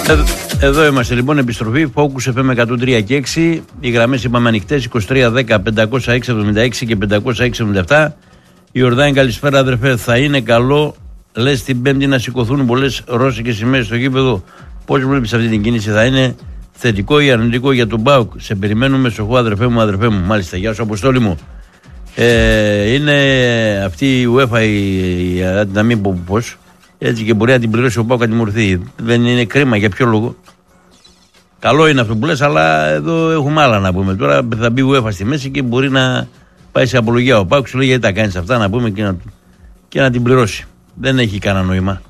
Εδώ είμαστε λοιπόν, επιστροφή Focus FM 103 και 6. Οι γραμμές είπαμε ανοιχτές, 2310 506 76 και 506 77. Η Ορδάνη, καλησπέρα αδερφέ. Θα είναι καλό, λες, την Πέμπτη να σηκωθούν πολλές ρώσικες σημαίες στο γήπεδο? Πώς βλέπεις αυτή την κίνηση? Θα είναι θετικό ή αρνητικό για τον ΠΑΟΚ? Σε περιμένουμε, σοχό αδερφέ μου. Μάλιστα, γεια σου Αποστόλη μου. Είναι αυτή η UEFA, να μην πω πώς, έτσι, και μπορεί να την πληρώσει ο ΠΑΟΚ αν τιμωρηθεί. Δεν είναι κρίμα? Για ποιο λόγο? Καλό είναι αυτό που λες, αλλά εδώ έχουμε άλλα να πούμε. Τώρα θα μπει η UEFA στη μέση και μπορεί να πάει σε απολογία ο ΠΑΟΚ. Σου λέει γιατί τα κάνεις αυτά, να πούμε, και να την πληρώσει. Δεν έχει κανένα νόημα.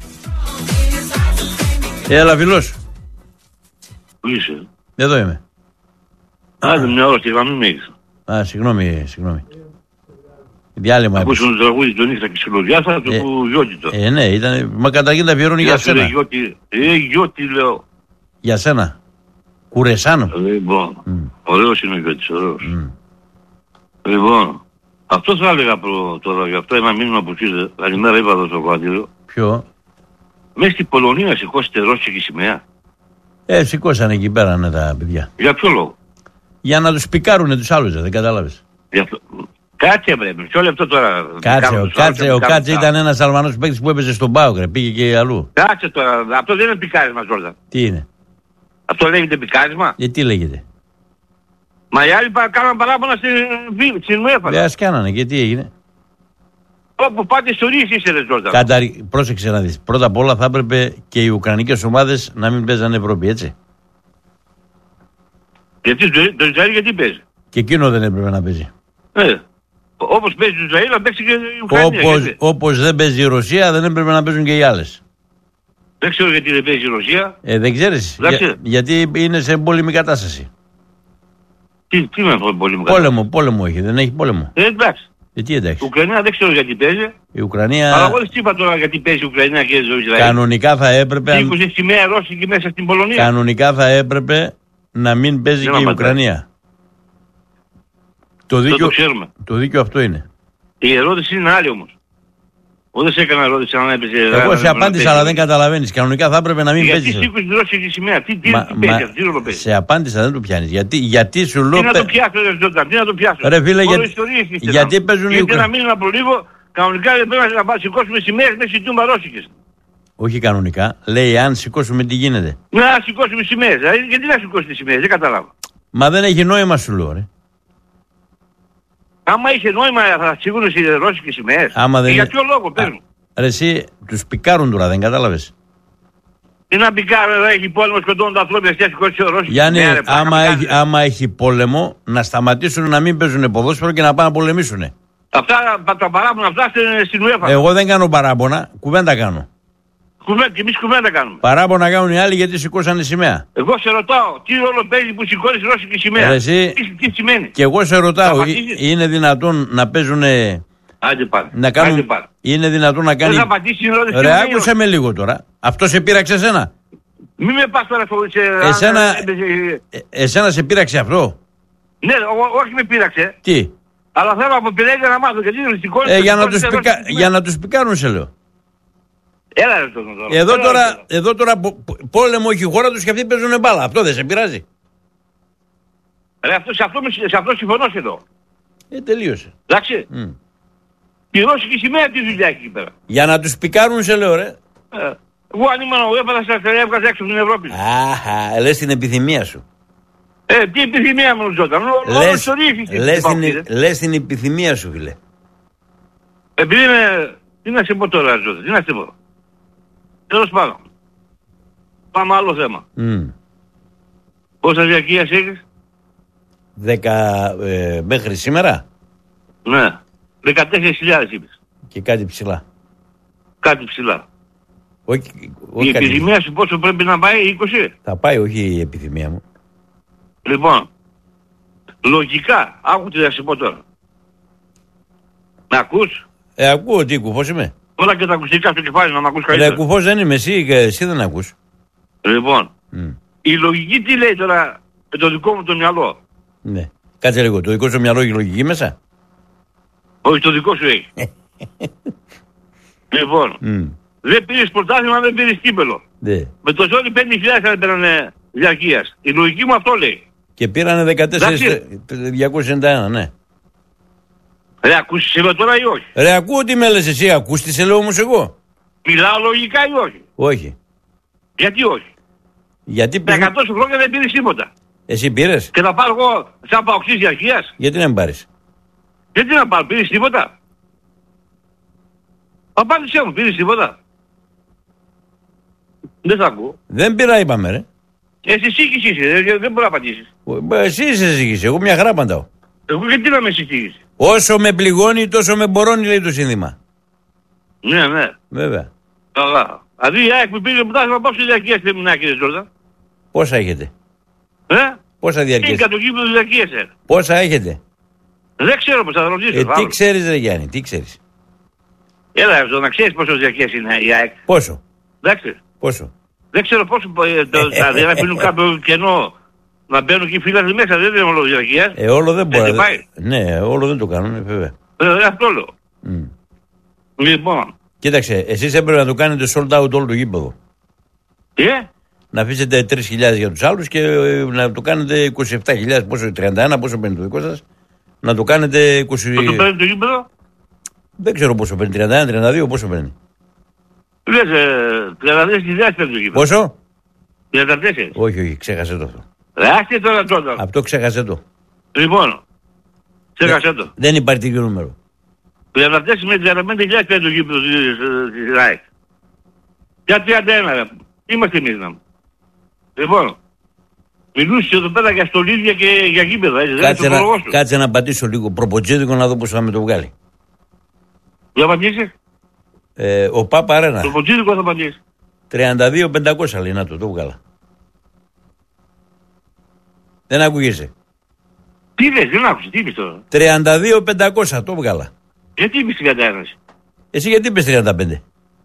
Έλα φιλός. Πού είσαι? Εδώ είμαι. Άντε μια ώρα και γραμμή με έχεις. Συγγνώμη. Διάλειμμα. Ακούσαμε το τραγούδι τον νύχτα και συλλοδιάσα του Γιώτη το. Ναι, ήταν. Μα καταρχήν τα αφιερώνει για σένα. Γιώτη λέω. Για σένα. Κουρεσάνο. Λοιπόν, ωραίος είναι ο Γιώτης, ωραίος. Λοιπόν, αυτό θα έλεγα τώρα, γι' αυτό ένα μήνυμα που στείλε. Καλημέρα, είπα εδώ στο κρατήριο. Ποιο? Μέσα στην Πολωνία σηκώσετε ρώσικη σημαία? Σηκώσανε εκεί πέρα τα παιδιά. Για ποιο λόγο? Για να τους πικάρουνε τους άλλους, δεν κατάλαβες? Κάτσε πρέπει, μισό λεπτό τώρα. Ο Κάτσε ήταν ένας Αλβανός παίκτης που έπαιζε στον ΠΑΟΚ, πήγε και αλλού. Κάτσε τώρα, αυτό δεν είναι πικάρισμα, Τζόρνταν. Τι είναι? Αυτό λέγεται πικάρισμα? Τι λέγεται? Μα οι άλλοι κάναν παράπονα στην UEFA. Ας κάνανε, και τι έγινε? Όπου πάτε ιστορίες είσαι, ρε Τζόρνταν. Πρόσεξε να δεις. Πρώτα απ' όλα θα έπρεπε και οι ουκρανικές ομάδες να μην παίζανε Ευρώπη, έτσι. Γιατί το Ισραήλ γιατί παίζει? Και εκείνο δεν έπρεπε να παίζει. Όπως παίζει το Ισραήλ, να παίξει και η Ουκρανία. Όπως δεν παίζει η Ρωσία, δεν έπρεπε να παίζουν και οι άλλες. Δεν ξέρω γιατί δεν παίζει η Ρωσία. Δεν ξέρεις. Γιατί είναι σε πόλεμη κατάσταση. Τι είναι αυτό πόλεμη κατάσταση? Πόλεμο έχει, δεν έχει πόλεμο. Εντάξει. Τι εντάξει? Η Ουκρανία δεν ξέρω γιατί παίζει. Η Ουκρανία. Αλλά εγώ δεν είπα τώρα γιατί παίζει η Ουκρανία και το Ισραήλ. Κανονικά θα έπρεπε. Σήκωσε σημαία ρώσικη μέσα στην Πολωνία. Κανονικά θα έπρεπε να μην παίζει και η Ουκρανία. Το δίκιο αυτό είναι. Η ερώτηση είναι άλλη όμως. Εγώ δεν σε έκανα ερώτηση αν έπαιζε. Εγώ σε απάντησα, αλλά δεν καταλαβαίνεις. Κανονικά θα έπρεπε να μην παίζει. Γιατί σήκωσε τη ρώσικη σημαία? Τι παίζει, τι ρόλο παίζει? Σε απάντησα, δεν το πιάνεις. Γιατί σου λέω. Τι να το πιάσω, τι να το πιάσω? Ρε φίλε, γιατί παίζουν οι Ουκρανοί? Γιατί ένα μήνυμα από λίγο, κανονικά δεν πρέπει να σηκώσουμε σημαίες μέσα στην τούμπα ρώσικες. Όχι κανονικά. Λέει αν σηκώσουμε τι γίνεται. Να σηκώσουμε σημαίες. Γιατί να σηκώσει τις σημαίες, δεν καταλάβω. Μα δεν έχει νόημα, σου λέω, ρε. Άμα είχε νόημα θα σηκώνουν οι ρώσικες σημαίες. Για ποιο λόγο παίρνουν? Ρε εσύ, τους πικάρουν τώρα, δεν κατάλαβες? Τι να πικάρουν, έχει πόλεμο, σκοτώνουν τα ανθρώπια και σηκώσει ο ρώσικες. Γιάννη, άμα έχει πόλεμο, να σταματήσουν να μην παίζουν ποδόσφαιρο και να πάνε να πολεμήσουν. Αυτά τα παράπονα αυτά στην UEFA. Εγώ δεν κάνω παράπονα, κουβέντα κάνω. Και εμείς κουβέντα κάνουμε. Παράπονα κάνουν οι άλλοι γιατί σηκώσανε σημαία. Εγώ σε ρωτάω, τι ρόλο παίζει που σηκώνεις ρώσικη σημαία? Εσύ, τι σημαίνει? Και εγώ σε ρωτάω, είναι δυνατόν να παίζουν. Άντε πάρε. Να κάνουν. Είναι δυνατόν να κάνει. Δεν θα απαντήσει την ερώτηση. Ρε, άκουσε με λίγο τώρα. Αυτό σε πείραξε εσένα? Μην με πας τώρα εσένα σε πείραξε αυτό? Ναι, όχι με πείραξε. Τι? Αλλά θέλω από πειράγια να μάθω γιατί δεν σηκώνεις. Για να τους πικάρουν, σε λέω. Έλα ρε τώρα. Εδώ τώρα πόλεμο έχει η χώρα τους και αυτοί παίζουν μπάλα. Αυτό δεν σε πειράζει? Ρε, σε αυτό συμφωνώ σχεδόν. Τελείωσε. Εντάξει. Η ρώσικη σημαία τι δουλειά έχει εκεί πέρα? Για να τους πικάρουν, σε λέω, ρε. Εγώ αν ήμουν ο έβαλα θα έβγαζα έξω από την Ευρώπη. Αχα, λες την επιθυμία σου. Τι επιθυμία μου, Τζόταν? Λες την επιθυμία σου, φίλε. Επειδή είμαι... Τι να σε πω τώρα, Τζόταν, τι να σε πω? Τέλος πάντων. Πάμε άλλο θέμα. Πόσα διαρκείας έχεις? 10 μέχρι σήμερα. Ναι. 14.000 είπες. Και κάτι ψηλά. Κάτι ψηλά. Όχι, η επιθυμία σου πόσο πρέπει να πάει? 20? Θα πάει, όχι η επιθυμία μου. Λοιπόν, λογικά, άκου τι θα σου πω τώρα. Να ακούς? Ακούω, τι κουφός είμαι? Όλα και τα ακουστικά στο κεφάλι να μ' ακούς καλύτερα. Κουφός δεν είμαι, εσύ δεν ακούς. Λοιπόν, η λογική τι λέει τώρα με το δικό μου το μυαλό? Ναι. Κάτσε λίγο, το δικό σου μυαλό έχει λογική μέσα? Όχι, το δικό σου έχει. Λοιπόν, δεν πήρες πρωτάθλημα, δεν πήρες κύπελο. Ναι. Με το ζώνη 5.000 θα πέρανε διαρκείας. Η λογική μου αυτό λέει. Και πήρανε 14.291, ναι. Ρε ακούσεις με τώρα ή όχι? Ρε ακούω τι με λες εσύ, ακούς τι σε λέω όμως εγώ. Μιλάω λογικά ή όχι? Όχι. Γιατί όχι? Γιατί Τα 100 χρόνια δεν πήρες τίποτα. Εσύ πήρες. Και θα πάρω εγώ σαν παοξής διαρκείας. Γιατί να μην πάρεις. Γιατί να πάρω, πήρες τίποτα? Απάντησέ μου, πήρες τίποτα? Δεν θα ακούω. Δεν πήρα είπαμε ρε. Εσύ σύγχυση είσαι, δεν μπορεί να απαντήσεις. Εσύ είσαι σύγχυση, εγώ μια χαρά απαντάω. Εγώ γιατί να με σύγχυση? Όσο με πληγώνει τόσο με μπορώνει λέει το σύνθημα. Ναι, ναι. Βέβαια. Καλά. Δηλαδή η ΑΕΚ που πήρε πρωτάθλημα πόση διαρκείας θέλει να κύριε Τζόρνταν? Πόσα έχετε. Πόσα Είναι διαρκείας. κατοκύμενο διαρκείας. Πόσα έχετε. Δεν ξέρω πώς θα ρωτήσω. Τι ξέρεις ρε Γιάννη, τι ξέρεις. Έλα εδώ να ξέρεις πόσο διαρκείας είναι η ΑΕΚ. Πόσο. Εντάξει. Πόσο. Δεν ξέρω πόσο. Δηλαδή να πίνουν κάποιο κενό. Να μπαίνουν και οι φίλοι μέσα, δεν είναι όλο διαρκείας. Όλο δεν μπορεί. πάει. Ναι, όλο δεν το κάνουν, βέβαια. Αυτό λέω. Λοιπόν. Κοίταξε, εσείς έπρεπε να το κάνετε sold out όλο το γήπεδο. Να αφήσετε 3.000 για τους άλλους και να το κάνετε 27.000, πόσο, 31, πόσο παίρνει το δικό σας. Να το κάνετε 20. Πόσο παίρνει το γήπεδο? Δεν ξέρω πόσο παίρνει, 31, 32, πόσο παίρνει. Λες, 34.000 παίρνει το γήπεδο. Πόσο? 34. Όχι, ξέχασε το αυτό. Άστε τώρα τότε. Αυτό ξέχασε το. Λοιπόν, ξέχασε το. Δεν υπάρχει τέτοιο νούμερο. 34 με 35.000 παίρνει το γήπεδο της ΡΑΕΚ. Για 31 ρε. Είμαστε εμείς να. Λοιπόν, μιλούσε εδώ πέρα για στολίδια και για γήπεδα. Κάτσε να πατήσω λίγο προποτζίδικο να δω πώς θα με το βγάλει. Για πατήσεις. Ο Πάπα Αρένα. Προποτζίδικο θα πατήσεις. 32.500 λέει να το βγάλα. Δεν ακούγεσαι. Τι λες, δεν άκουσες, τι είπες τώρα. 32.500 το βγάλα. Γιατί είπες 31. Εσύ γιατί είπες 35.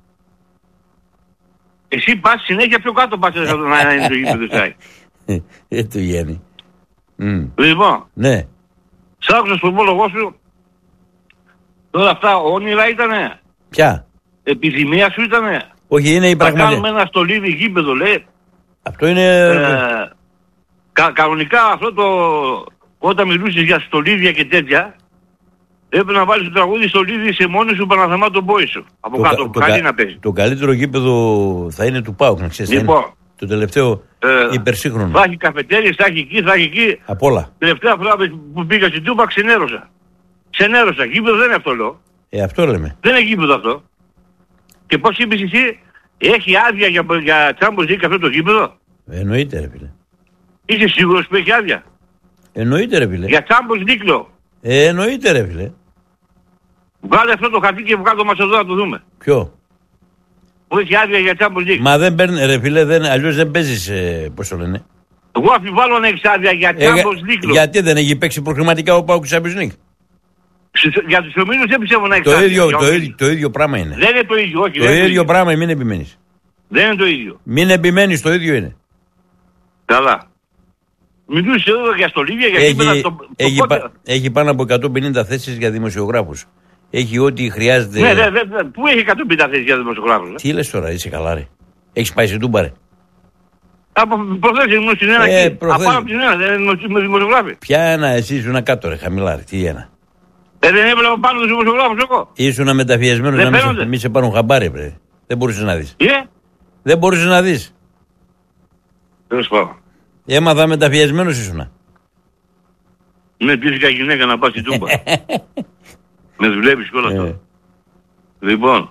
Εσύ πας συνέχεια πιο κάτω πας να είναι το γήπεδο του ΣΑΙ. Του Γιάννη. Λοιπόν, ναι. σ' άκουσα στον ομόλογό σου. Τώρα αυτά όνειρα ήτανε. Ποια? Επιθυμία σου ήτανε. Όχι, είναι η πραγματικότητα. Θα κάνουμε ένα στολίδι γήπεδο λέει. Αυτό είναι... Κανονικά αυτό το... Όταν μιλούσες για στολίδια και τέτοια, έπρεπε να βάλεις το τραγούδι στολίδι σε μόνη σου Παναθεμάτων Μπόη σου. Από κάτω, καλή να παίζει. Το καλύτερο γήπεδο θα είναι του ΠΑΟΚ, να ξέρεις. Λοιπόν, το τελευταίο υπερσύγχρονο. Θα έχει καφετέριες, θα έχει εκεί, θα έχει εκεί. Απ' όλα. Τελευταία φορά που πήγα στην Τούπα ξενέρωσα. Ξενέρωσα. Γήπεδο δεν είναι αυτό λέω. Αυτό λέμε. Δεν είναι γήπεδο αυτό. Και πώς είπες εσύ, έχει άδεια για Champions League αυτό το γήπεδο. Εννοείται ρε φίλε. Είσαι σίγουρος που έχει άδεια? Εννοείται ρε φίλε. Για Champions League λέω. Εννοείται ρε φίλε. Βγάλε αυτό το χαρτί και βγάλε το μας εδώ να το δούμε. Ποιο? Που έχει άδεια για Champions League. Μα δεν παίρνει ρε φίλε, αλλιώς δεν παίζεις, πώς το λένε. Εγώ αμφιβάλλω να έχεις άδεια για Champions League. Γιατί δεν έχει παίξει προκριματικά ο ΠΑΟΚ Champions League. Για τους ομίλους δεν πιστεύω να έχεις άδεια. Το ίδιο πράγμα είναι. Δεν είναι το ίδιο, όχι. Το ίδιο πράγμα, μην επιμένεις. Δεν είναι το ίδιο. Μην επιμένεις, το ίδιο είναι. Καλά. Μιλούσε εδώ για στολίδια, για γήπεδα. Έχει πάνω από 150 θέσεις για δημοσιογράφους. Έχει ό,τι χρειάζεται. Ναι. Πού έχει 150 θέσεις για δημοσιογράφους? Τι λες τώρα, είσαι καλά ρε. Έχεις πάει σε Τούμπα ρε. Από προχθές ήμουν στην ένα εκεί. Απάνω από την ένα, δεν είναι δημοσιογράφοι. Ποια ένα, εσύ ήσουν κάτω ρε, χαμηλά ρε, τι ένα. Δεν έβλεπα πάνω τους δημοσιογράφους εγώ. Ήσουν μεταφιεσμένος να μην σε πάρουν χαμπάρι ρε. Δεν μπορούσες να δεις. Δεν μπορούσες να δεις. Τέλος πάντων. Έμαθα μεταφιεσμένος ήσουνα. Ναι, πήγα γυναίκα να πάω στην Τούμπα. Με δουλεύεις και όλα αυτά. Λοιπόν.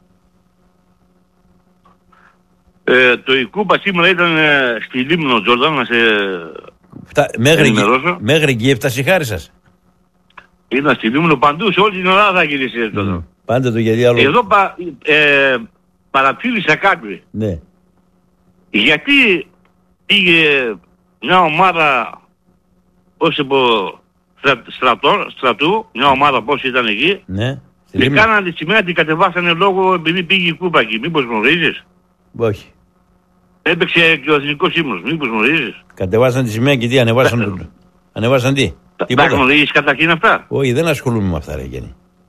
Το η Κούπα σήμερα ήταν στη Λίμνο Τζόρνταν να σε ενημερώσω. Μέχρι εκεί έφτασε η χάρη σας. Ήταν στη Λίμνο παντού, σε όλη την Ελλάδα θα γυρίσει εδώ. Πάντε το γιατί άλλο. Εδώ παρατήρησα κάτι. Ναι. Γιατί πήγε μια ομάδα πώς από στρατού, μια ομάδα πώς ήταν εκεί, ναι. Και κάνανε τη σημαία, την κατεβάσανε λόγω επειδή πήγε η Κούπα εκεί. Μήπως γνωρίζεις? Όχι. Έπαιξε και ο εθνικός ύμνος. Μήπως γνωρίζεις? Κατεβάσαν τη σημαία και τι ανεβάσαν? Ανεβάσαν τι? Τα γνωρίζεις καταρχήν αυτά? Όχι, δεν ασχολούμαι με αυτά ρε Γιάννη.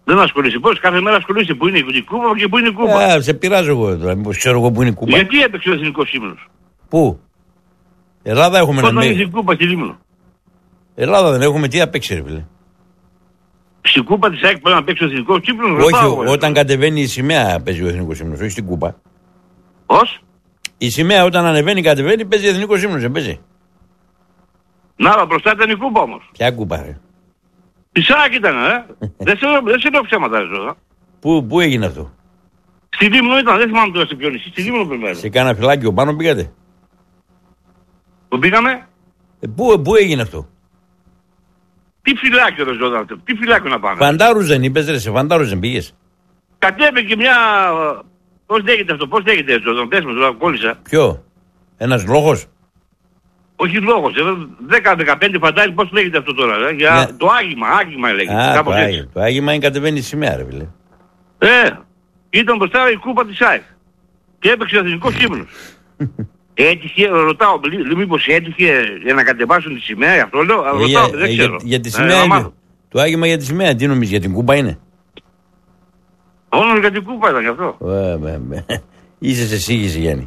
Δεν ασχολείσαι. Πώς κάθε μέρα ασχολείσαι που είναι η κούπα και που είναι η κούπα. Σε πειράζω εγώ τώρα. Μήπως ξέρω εγώ που είναι η κούπα. Γιατί έπαιξε ο εθνικός ύμνος. Πού? Ελλάδα έχουμε Πώς να να μην. είναι η κούπα και Λίμνο. Ελλάδα δεν έχουμε, τι απέξει ρε φίλε. Στην κούπα της ΑΕΚ πρέπει να παίξει ο εθνικός ύμνος. Όχι, όταν κατεβαίνει η σημαία παίζει ο εθνικός ύμνος, όχι στην κούπα. Πώς? Η σημαία όταν ανεβαίνει, κατεβαίνει, παίζει εθνικός ύμνος, δεν παίζει. Να, αλλά μπροστά ήταν η κούπα όμως. Ποια κούπα, ρε. Τη ΑΕΚ ήταν, δεν σε λέω ψέματα, ρε Ζώδα. Πού έγινε αυτό? Στη Λίμνο ήταν, δεν θυμάμαι τώρα σε ποιο νησί. Στη Λίμνο πρέπει να Σε κάνα φυλάκιο πάνω πήγατε? Που πήγαμε, Πού έγινε αυτό? τι φυλάκιο ρε Ζώδα, τι φυλάκιο να πάμε. Φαντάρους δεν είπες ρε, σε φαντάρους δεν πήγες? Κατέβηκε μια... Πώς λέγεται αυτό, πώς λέγεται Ζώδα, πες μου τώρα, κόλλησα. Ποιο? Ένας λόγος? Όχι λόγος, 10-15 φαντάρι, πώς λέγεται αυτό τώρα, για Ναι. το άγημα λέγεται. Το άγημα είναι κατεβαίνει η σημαία ρε φίλε. Ήταν μπροστά η κούπα της ΑΕΚ. Και έπαιξε ο εθνικός ύμνος. Έτυχε, ρωτάω, μήπως έτυχε για να κατεβάσουν τη σημαία, γι' αυτό λέω, ρωτάω, δεν ξέρω. Για τη σημαία, το άγημα για τη σημαία, τι νομίζεις, για την κούπα είναι? Μόνο για την κούπα ήταν γι' αυτό. Είσαι σε σύγχυση Γιάννη.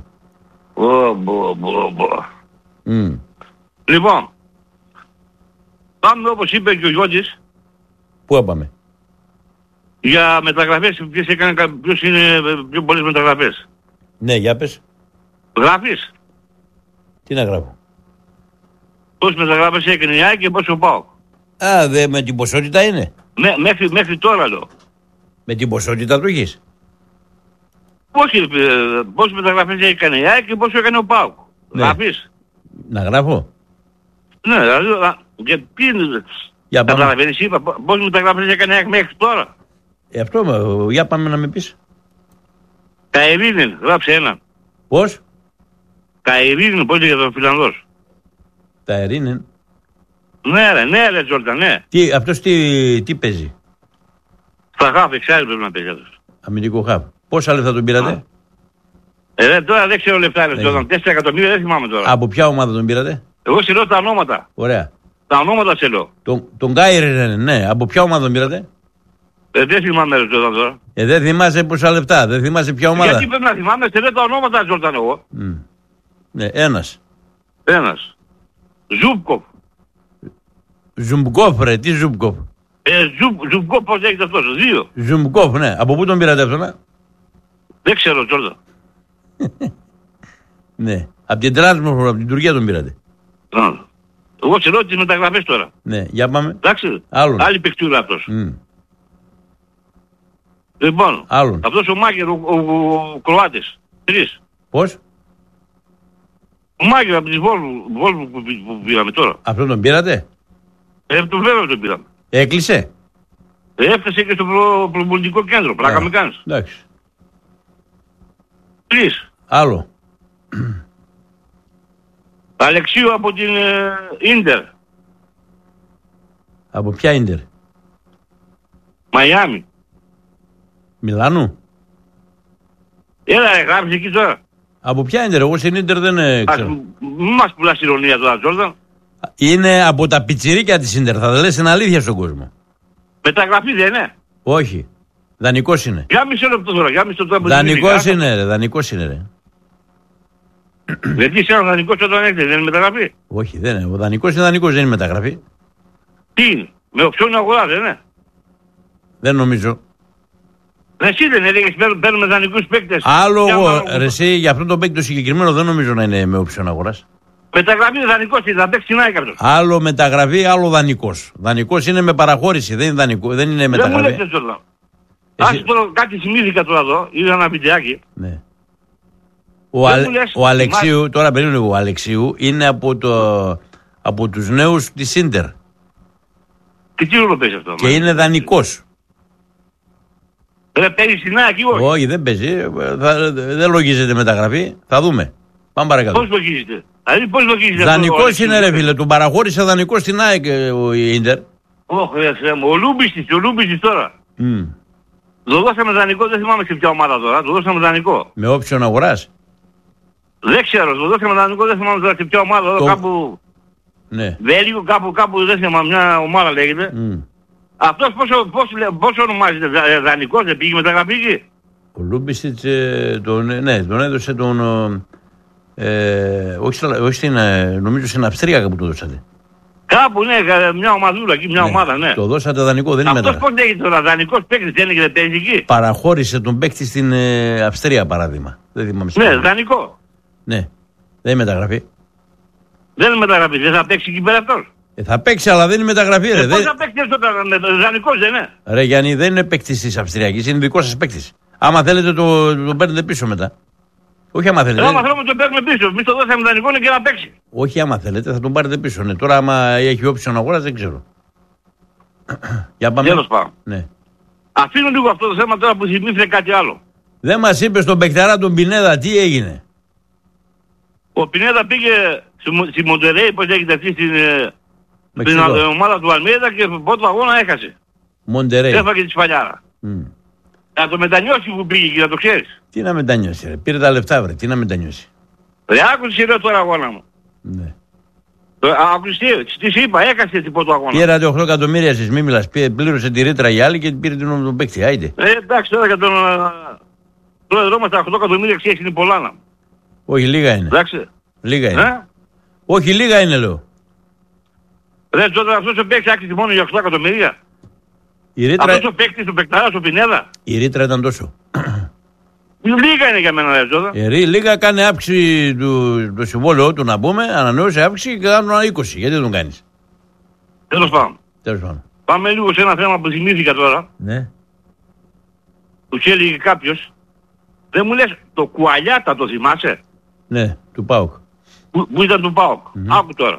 Λοιπόν, πάμε όπως είπε και ο Γιώργης, Πού έπαμε? για μεταγραφές, ποιος είναι πιο πολλές μεταγραφές. Ναι, για πες. Γράφεις, Τι να γράφω? πόσες μεταγραφές έκανε η ΑΕΚ και πόσο πάω. Με την ποσότητα είναι. Μέχρι τώρα λέω. Με την ποσότητα το έχεις? Όχι, πόσες μεταγραφές έκανε η ΑΕΚ και πόσο έκανε ο ΠΑΟΚ. Ναι. Γράφεις. Να γράφω? Ναι, δηλαδή, γιατί είναι... Για πάμε. Καταλαβαίνεις, είπα, πόσες μεταγραφές έκανε η ΑΕΚ μέχρι τώρα. Για πάμε να με πεις. Καερίνεν, γράψε ένα. Πώς? Καερίνεν, πώς λέγεται ο Φιλανδός. Τα Ερήνεν. Ναι ρε Τζόρνταν, ναι. Αυτός τι παίζει? Στα χάφ, εξάρι πρέπει να παίζει αυτός. Αμυντικό χαβ. Πόσα λεφτά τον πήρατε? Τώρα δεν ξέρω λεφτά ρε Τζόρνταν, 4 εκατομμύρια δεν θυμάμαι τώρα. Από ποια ομάδα τον πήρατε? Εγώ σε λέω τα ονόματα. Ωραία. Τα ονόματα σε λέω. Τον Γκάιρεν, ναι. Από ποια ομάδα τον πήρατε? Δεν θυμάμαι ρε Τζόρνταν τώρα. Δεν θυμάσαι πόσα λεφτά, δεν θυμάσαι ποια ομάδα. Γιατί πρέπει να θυμάμαι, σε λέω τα ονόματα Τζόρνταν εγώ. Ναι, ένας. Ζούμπκοφ. Ζουμπκόφ ρε, τι Ζουμπκόφ? Ζούμπκοφ πώς έχετε αυτός, 2. Ζουμπκόφ, ναι. Από πού τον πήρατε αυτόν? Δεν ξέρω Τζόρνταν. Ναι. Από την Τράσμορφο, από την Τουρκία τον πήρατε. Εγώ σε λέω τις μεταγραφές τώρα. Ναι, για πάμε. Εντάξει, Άλλον. άλλη παικτούρα αυτός. Μμ. Λοιπόν, Άλλον. αυτός ο Μάγκερ, ο Κροάτης. 3. Πώς? Ο Μάγκερ από τις Βόλβου που πήραμε τώρα. Αυτόν τον πήρατε? Το βέβαια τον πήραμε. Έκλεισε? Έφτασε και στο προπολιτικό κέντρο. Πλάκα με κάνεις. Εντάξει. 3. Άλλο. Αλεξίου από την Ίντερ. Από ποια Ίντερ? Μαϊάμι. Μιλάνου? Έλα γράψεις εκεί τώρα. Από ποια Ίντερ? Εγώ στην Ίντερ δεν ξέρω. Μη μας πουλάς ηρωνία τώρα Τζόρνταν. Είναι από τα πιτσιρίκια της Ίντερ. Θα λες την αλήθεια στον κόσμο. Μεταγραφή δεν είναι. Όχι. Δανεικός είναι. Για μισό λεπτό τώρα. Δανεικός είναι ρε. Δανεικός είναι ρε. Γιατί είσαι ένας δανεικός όταν έρχεται, δεν είναι μεταγραφή. Όχι, δεν είναι. Ο δανεικός είναι δανεικός, δεν είναι μεταγραφή. Τι είναι, με οψιόν αγορά δεν είναι. Δεν νομίζω. Εσύ δεν έλεγες παίρνουμε δανεικούς παίκτες. Άλλο εγώ, ρε εσύ, για αυτόν τον παίκτη το συγκεκριμένο δεν νομίζω να είναι με όψιον αγοράς. Μεταγραφή είναι δανεικός, θα παίξει την ΑΕΚ αυτός. Άλλο μεταγραφή, άλλο δανεικός. Δανεικός είναι με παραχώρηση, δεν είναι, δεν είναι μεταγραφή. Δεν μου λέτε τώρα. Ας τώρα κάτι θυμήθηκα τώρα εδώ, είδα ένα βιντεάκι. Ναι. Ο Αλεξίου, τώρα περίμενε, ο Αλεξίου είναι από τους νέους της Ίντερ. Και τι ρόλο παίζει αυτό. Και είναι δανεικός. Δεν παίζει στην ΑΕΚ ή όχι. Όχι, δεν παίζει. Δεν λογίζεται μεταγραφή. Θα δούμε. Πάμε παρακάτω. Πώς λογίζεται. Δηλαδή πώς λογίζεται. Δανεικός είναι ρε φίλε. Του παραχώρησε δανεικός στην ΑΕΚ ο Ίντερ. Όχι, ο Λούμπιστης τώρα. Το δώσαμε δανεικό, δεν θυμάμαι σε ποια ομάδα τώρα. Το δώσαμε δανεικό. Με όψιον αγοράς. Δεν ξέρω, το δώσαμε δανεικό, δεν θυμάμαι τώρα σε ποια ομάδα. Κάπου. Ναι. Βέλγιο, κάπου δεν θυμάμαι, μια ομάδα λέγεται. Αυτός πόσο ονομάζεται, δανεικός, δεν πήγε μεταγραφή εκεί. Ο Λούμπισιτς τον έδωσε τον... όχι νομίζω στην Αυστρία κάπου το δώσατε. Κάπου ναι, μια ομαδούλα εκεί, μια ομάδα, ναι. Το δώσατε δανεικό, δεν είναι μεταγραφή. Αυτός πώς λέγεται τώρα, δανεικός παίκτης, δεν είναι και παίζει εκεί. Παραχώρησε τον παίκτη στην Αυστρία, παράδειγμα. Δεν θυμάμαι. Ναι, δανεικό. Ναι, δεν είναι μεταγραφή. Δεν είναι μεταγραφή, δεν θα παίξει εκεί πέρα αυτός. Θα παίξει, αλλά δεν είναι μεταγραφή. Πώς θα παίξει αυτό τώρα, δανεικός δεν είναι. Ρε Γιάννη, δεν είναι παίκτης της Αυστριακής, είναι δικό σας παίκτης. Άμα θέλετε τον παίρνετε πίσω μετά. Όχι άμα θέλετε. Άμα θέλουμε τον παίρνουμε πίσω. Εμείς το δώσαμε δανεικό και να παίξει. Όχι άμα θέλετε, θα τον πάρετε πίσω. Ναι. Τώρα άμα έχει όψιον αγοράς δεν ξέρω. Για πάμε. Τέλος πάντων. Ναι. Αφήνω λίγο αυτό το θέμα τώρα που θυμήθηκε κάτι άλλο. Δεν μας είπε στον παικταρά τον Πινέδα τι έγινε. Ο Πινέδα πήγε στη Μοντερέι, πώς λέγεται αυτή στην ομάδα του Αλμέιδα και πρώτο αγώνα έχασε. Μοντερέι. Έφαγε τη σφαλιάρα. Να το μετανιώσει που πήγε και να το ξέρεις. Τι να μετανιώσει ρε, πήρε τα λεφτά βρε, τι να μετανιώσει. Ρε άκουσε ρε τώρα αγώνα μου. Ναι. Άκουσε, τι είπα, έκασε την πρώτο αγώνα. Πήρατε 8 εκατομμύρια εσείς, μη μιλάς, πλήρωσε τη ρήτρα για άλλη και πήρε τον παίκτη, άιντε. Εντάξει τώρα για τον πρόεδρό μας τα 8 εκατομμύρια ξέρεις είναι πολλά να. Όχι λίγα είναι. Εντάξει. Λίγα είναι. Όχι λίγα είναι λέω. Ρε τώρα αυτός ο παίκτης άκουσε μόνο για 8 εκατομμύρια. Αυτός ο παίκτης, ο παικταράς, ο Πινέδα. Η ρήτρα ήταν τόσο. Λίγα είναι για μένα ρε τώρα. Λίγα κάνει αύξηση του συμβόλαιου του να πούμε, ανανεώσει αύξηση και κάνουν 20. Γιατί δεν τον κάνεις. Τέλος πάντων. Πάμε λίγο σε ένα θέμα που θυμήθηκα τώρα. Ναι. Του έλεγε κάποιος. Δεν μου λες το Κουαλιάτα το θυμάσαι. Ναι, του ΠΑΟΚ. Που ήταν του ΠΑΟΚ. Άκου τώρα.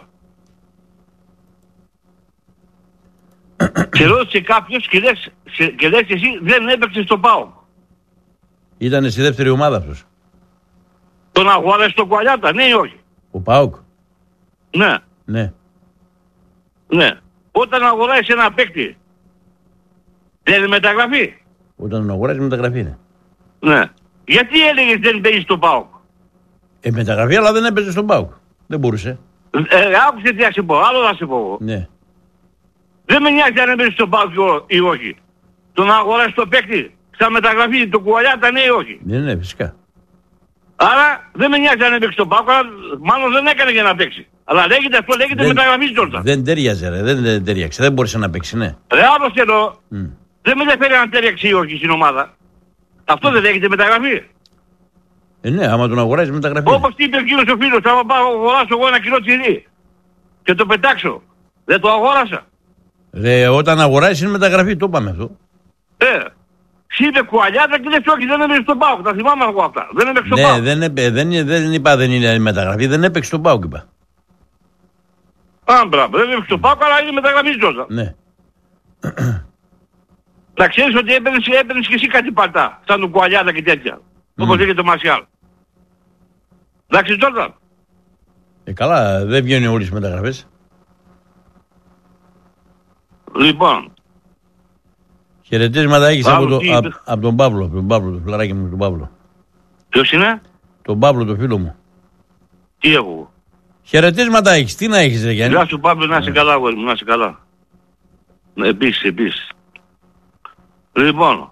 Και ρώτησε κάποιος και λες εσύ δεν έπαιξε στο ΠΑΟΚ. Ήτανε στη δεύτερη ομάδα αυτός. Τον αγόρασε στο Κουαλιάτα, ναι ή όχι. Ο ΠΑΟΚ. Ναι. Ναι. Ναι. Όταν αγοράζεις ένα παίκτη, δεν είναι μεταγραφή. Όταν τον αγοράζεις μεταγραφή είναι. Ναι. Γιατί έλεγες δεν παίζει στο ΠΑΟΚ. Μεταγραφή αλλά δεν έπαιζε στον ΠΑΟΚ. Δεν μπορούσε. Άκουσε τι θα σε πω, άλλο θα σε πω. Ναι. Δεν με νοιάζει αν έπαιζε στον ΠΑΟΚ ή όχι. Τον αγοράζεις το παίκτη, στα μεταγραφή, το Κουαλιάτα ναι ή όχι. Ναι, φυσικά. Άρα δεν με νοιάζει αν έπαιξε στον ΠΑΟΚ, αλλά μάλλον δεν έκανε για να παίξει. Αλλά λέγεται αυτό, λέγεται μεταγραφή Τζόρνταν. Δεν τέριαζε ρε, δεν τέριαξε, δεν μπορούσε να παίξει, ναι. Ρε άλλος εδώ, δεν με ενδιαφέρει αν τέριαξε ή όχι στην ομάδα. Αυτό δεν λέγεται μεταγραφή. Ναι, άμα τον αγοράζει μεταγραφή. Όπως είπε ο κύριος ο φίλος, άμα πάω αγοράσω εγώ ένα κιλό τσιρί και το πετάξω, δεν το αγόρασα. Ρε, όταν αγοράζεις είναι μεταγραφή, το είπαμε αυτό. Είπε Κουαλιάτα και λες όχι, δεν έπαιξε στον ΠΑΟΚ. Τα θυμάμαι εγώ αυτά. Δεν έπαιξε στον ΠΑΟΚ. Δεν είπα δεν είναι μεταγραφή, δεν έπαιξε στον ΠΑΟΚ είπα. Μπράβο, δεν έπαιξε στον ΠΑΟΚ, αλλά είναι μεταγραφή Τζόρνταν. Ναι. Να ξέρεις ότι έπαιρνες και εσύ κάτι πατά, σαν τον Κουαλιάτα και τέτοια. Όπως λέγεται το Μασιάλ. Εντάξει Τζόρνταν. Καλά, δεν βγαίνουν όλες τις μεταγραφές. Λοιπόν. Χαιρετίσματα έχεις από τον Παύλο, το φιλαράκι μου, τον Παύλο. Ποιος είναι? Τον Παύλο, το φίλο μου. Τι έχω? Χαιρετίσματα έχεις, τι να έχεις ρε Γιάννη. Γεια σου Παύλο, να είσαι καλά αγόρι μου, να είσαι καλά. Επίσης. Λοιπόν,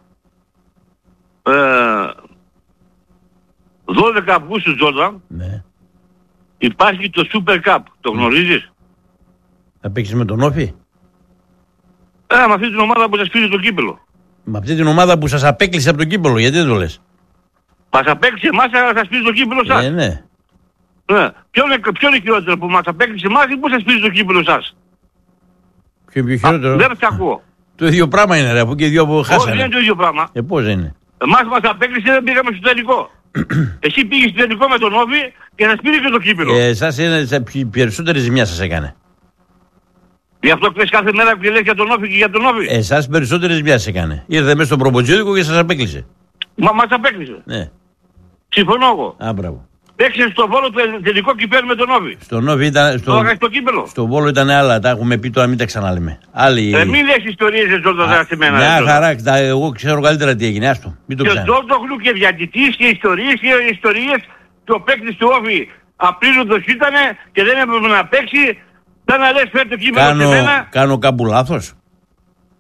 12 Αυγούστου Τζόρνταν, ναι. Υπάρχει το Super Cup, το γνωρίζεις? Θα παίξεις με τον Όφη? Με αυτή την ομάδα που σας πήρε το κύπελο. Με αυτή την ομάδα που σας απέκλεισε από το κύπελο, γιατί δεν το λες? Μας απέκλεισε εμάς, αλλά σας πήρε το κύπελο σας. Ναι. Ποιο είναι χειρότερο, που μας απέκλεισε εμάς ή που σας πήρε το κύπελο σας? Ποιο χειρότερο? Δεν σε ακούω. Το ίδιο πράγμα είναι ρε, αφού και οι δύο που χάσανε. Όχι, δεν είναι το ίδιο πράγμα. Πώς είναι? Εμάς μας απέκλεισε, δεν πήγαμε στο τελικό. Εσύ πήγες στο τελικό με τον Όφη και σας πήρε και το κύπελο. Εσάς είναι περισσότερη ζημιά σας έκανε. Γι' αυτό πες κάθε μέρα και λες για τον Όφη και για τον Όφη. Εσάς περισσότερη ζημιά σας έκανε. Ήρθε μέσα στον προποτζίδικο και σας απέκλεισε. Μας απέκλεισε. Ναι. Συμφωνώ εγώ. Μπράβο. Παίξε στο Βόλο το τελικό κυπέλλο με τον Όφη. Στον Όφη ήταν. Στο Βόλο ήταν άλλα. Τα έχουμε πει τώρα, μην τα ξαναλέμε. Μην λες ιστορίες εδώ σε μένα. Μια χαρά. Εγώ ξέρω καλύτερα τι έγινε. Άστο. Μην το ξαναλέμε. Και Τζόρντογλου και διατητής και ιστορίες και ο παίκτης του Όφη απλήρωτος ήτανε και δεν έπρεπε να παίξει. Θα να λες φέρε το κύπελλο σε μένα. Κάνω κάπου λάθος?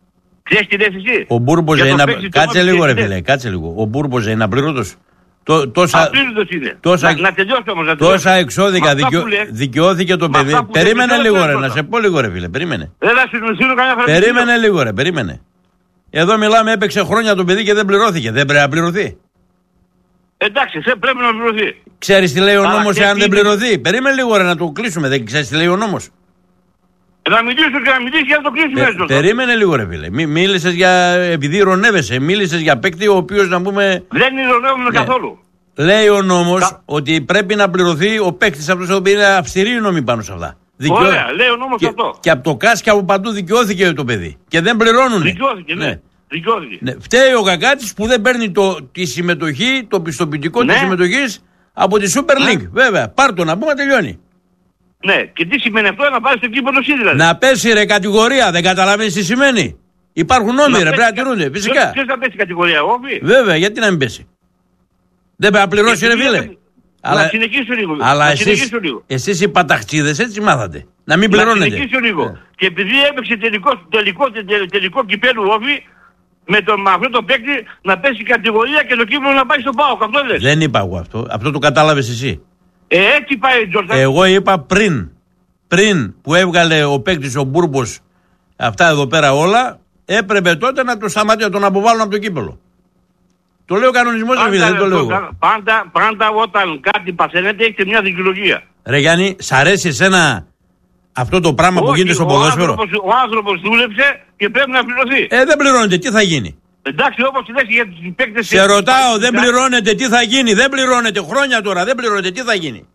Ξέρεις τι λες εσύ? Ο Μπούρμποζε είναι. Κάτσε λίγο, ρε φίλε, κάτσε λίγο. Ο Μπούρμποζε είναι απλήρωτος. Απλήρωτος είναι. Να τελειώσω όμως. Τόσα εξώδικα δικαιώθηκε το παιδί. Περίμενε λίγο, ρε, να σε πω λίγο, ρε φίλε. Περίμενε. Περίμενε λίγο, ρε, περίμενε. Εδώ μιλάμε, έπαιξε χρόνια το παιδί και δεν πληρώθηκε. Δεν πρέπει να πληρωθεί. Εντάξει, πρέπει να πληρωθεί. Ξέρεις τι λέει ο νόμος εάν δεν πληρωθεί? Περίμενε λίγο, ρε, να το κλείσουμε. Δεν ξέρεις τι λέει ο νόμος? Να μιλήσω και να μιλήσει και να το κλείσουμε. Περίμενε λίγο, ρε φίλε. Μίλησες για. Επειδή ηρωνεύεσαι, μίλησες για παίκτη ο οποίος να πούμε. Δεν ηρωνεύουμε καθόλου. Λέει ο νόμος ότι πρέπει να πληρωθεί ο παίκτης αυτός ο οποίος είναι αυστηρή νόμη πάνω σε αυτά. Ωραία, λέει ο νόμος αυτό. Και από το ΚΑΣ και από παντού δικαιώθηκε το παιδί. Και δεν πληρώνουν. Δικαιώθηκε, ναι. Ναι. Φταίει ο Κακάτσης που δεν παίρνει τη συμμετοχή, το πιστοποιητικό της συμμετοχής από τη Super League. Βέβαια, πάρ' το να πούμε, τελειώνει. Ναι, και τι σημαίνει αυτό? Να πάρει στο κήπο εσύ δηλαδή. Να πέσει ρε κατηγορία, δεν καταλαβαίνεις τι σημαίνει? Υπάρχουν νόμοι, ρε, πρέπει να τηρούνται. Φυσικά. Ποιος θα πέσει κατηγορία, όφη? Βέβαια, γιατί να μην πέσει? Δεν πρέπει να πληρώσει, ρε φίλε. Να συνεχίσω λίγο. Αλλά εσείς οι παταχτσίδες έτσι μάθατε. Να μην πληρώνετε. Να συνεχίσω λίγο. Και επειδή έπαιξε τελικό κυπέλου όφη, με αυτό το παίκτη να πέσει κατηγορία και το κύπελο να πάει στον ΠΑΟΚ. Αυτό λες? Δεν είπα εγώ αυτό. Αυτό το κατάλαβες εσύ. Έτσι πάει, Τζόρνταν. Εγώ είπα πριν που έβγαλε ο παίκτης ο Μπούρμπος αυτά εδώ πέρα όλα, έπρεπε τότε να το σταματήσει, να τον αποβάλουν από το κύπελο. Το λέω κανονισμός, δεν το λέω. Πάντα όταν κάτι παθαίνεται έχετε μια δικαιολογία. Ρε Γιάννη, σ' αρέσει εσένα αυτό το πράγμα που γίνεται στο ποδόσφαιρο? Ο άνθρωπος δούλεψε και πρέπει να πληρωθεί. Δεν πληρώνεται, τι θα γίνει? Εντάξει, όπως λες για τους παίκτες. Σε ρωτάω, δεν πληρώνεται, τι θα γίνει? Δεν πληρώνεται χρόνια τώρα, δεν πληρώνεται, τι θα γίνει?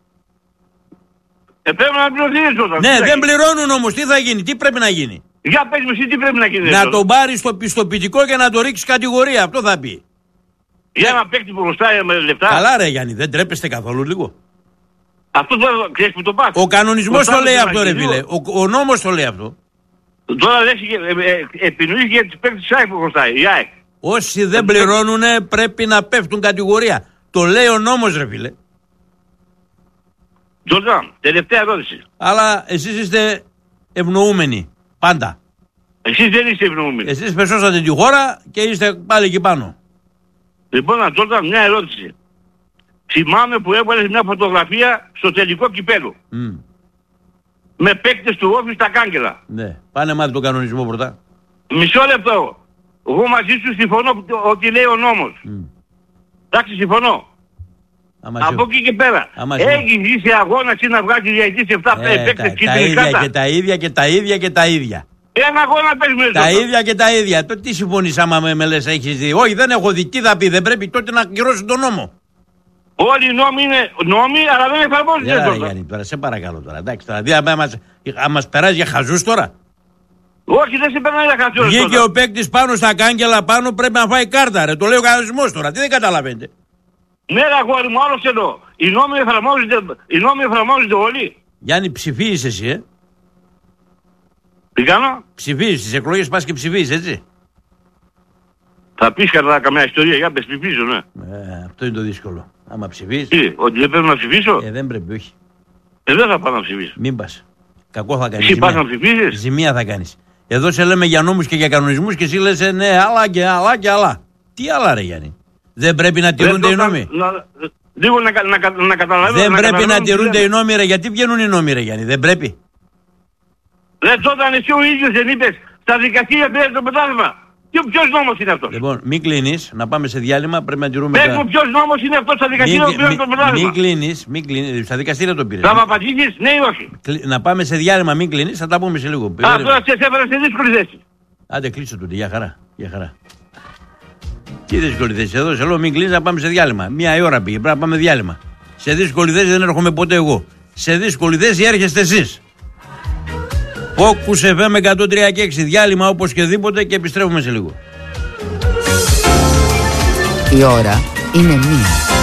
Πρέπει να πληρωθεί τώρα. Ναι, δεν πληρώνουν όμως, τι θα γίνει, τι πρέπει να γίνει? Για πες μου εσύ τι πρέπει να γίνει. Να τον πάρει στο πιστοποιητικό και να το ρίξει κατηγορία, αυτό θα πει. Για ένα παίκτη που χρωστάει με λεπτά. Καλά ρε Γιάννη, δεν τρέπεστε καθόλου λίγο? Αυτό τώρα ξέρεις που το πας. Ο κανονισμός το λέει αυτό, ρε φίλε. Ο νόμος το λέει αυτό. Τώρα λες επινοείς για τις παίκτες της ΑΕΚ που χρωστάει, η ΑΕΚ. Όσοι δεν πληρώνουν πρέπει να πέφτουν κατηγορία. Το λέει ο νόμος, ρε φίλε. Τζορτζάν, τελευταία ερώτηση. Αλλά εσείς είστε ευνοούμενοι. Πάντα. Εσείς δεν είστε ευνοούμενοι. Εσείς πεσώσατε τη χώρα και είστε πάλι εκεί πάνω. Λοιπόν, Τζορτζάν, μια ερώτηση. Θυμάμαι που έβαλες μια φωτογραφία στο τελικό κυπέλο. Με παίκτες του όφη στα κάγκελα. Ναι. Πάνε μάθει τον κανονισμό πρώτα. Μισό λεπτό. Εγώ μαζί σου συμφωνώ ότι λέει ο νόμος. Εντάξει, συμφωνώ. Από εκεί και πέρα. Έχεις είσαι αγώνα ή να βγάλεις διαιτητής 7 παίκτες κίτρινη κάρτα. Και τα ίδια και τα ίδια και τα ίδια. Ένα αγώνα πες με. Τα ίδια και τα ίδια. Τότε τι συμφωνείς άμα με λες έχεις δει? Όχι, δεν έχω δει. Τι θα πει? Δεν πρέπει τότε να ακυρώσουν τον νόμο. Όλοι οι νόμοι είναι νόμοι, αλλά δεν εφαρμόζονται. Γιάννη, τώρα σε παρακαλώ τώρα. Εντάξει, τώρα αν μας περάσει για χαζούς τώρα. Όχι, δεν σε περνάει για χαζούς. Βγήκε ο παίκτης πάνω στα κάγκελα πάνω, πρέπει να φάει κάρτα. Ρε. Το λέει ο κανονισμός τώρα. Τι δεν καταλαβαίνετε? Ναι, αγόρι μου, άλλος εδώ. Οι νόμοι εφαρμόζονται όλοι. Γιάννη, ψηφίζεις εσύ, Τι κάνω? Ψηφίζεις, στις εκλογές πας και ψηφίζεις, έτσι. Θα πεις κατά καμιά ιστορία, για πες ψηφίζω, ναι. Αυτό είναι το δύσκολο. Άμα ψηφίζεις. Τι, ότι δεν πρέπει να ψηφίσω? Δεν πρέπει, όχι. Δεν θα πάω να ψηφίσω. Μην πας. Κακό θα κάνεις. Εσύ πας να ψηφίσεις? Ζημία θα κάνεις. Εδώ σε λέμε για νόμους και για κανονισμούς και εσύ λες ναι, άλλα και άλλα και άλλα. Τι άλλα ρε Γιάννη? Δεν πρέπει να τηρούνται οι νόμοι? Λίγο να καταλαβαίνω. Δεν πρέπει να τηρούνται οι νόμοι ρε? Γιατί βγαίνουν οι νόμοι ρε Γιάννη? Δεν πρέπει. Ρε τότε εσύ ο ίδιος δεν είπες στα δικαστήρια πήρε το πρωτάθλημα. Ποιος νόμος είναι αυτός? Λοιπόν, μην κλείνεις, να πάμε σε διάλειμμα, πρέπει να τηρούμε. Πες μου ποιος νόμος είναι αυτός στα δικαστήρια που πήρε το πρωτάθλημα? Μην κλείνεις, στα δικαστήρια το πήρε. Θα μου απαντήσεις, ναι ή όχι? Να πάμε σε διάλειμμα, μην κλείνεις, θα τα πούμε σε λίγο. Τώρα σε έφερα σε δύσκολη θέση. Άντε κλείσω τούτη, για χαρά, για χαρά. Τι δύσκολη θέση? Εδώ σε λέω μην κλείνεις, να πάμε σε διάλειμμα. Μία ώρα πήγε, πρέπει να πάμε διάλειμμα. Σε δύσκολη θέση δεν έρχομαι ποτέ εγώ. Σε δύσκολη θέση έρχεστε εσείς. Focus FM 103 και 6, διάλειμμα όπως και δίποτε και επιστρέφουμε σε λίγο. Η ώρα είναι 1.